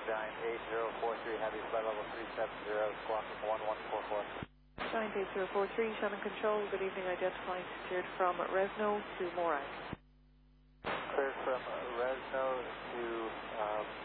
Giant 8043, heavy flight level 370, squawking 1144. Giant 8043, Shannon Control, good evening, identified, cleared from Resno to Morag. Cleared from Resno to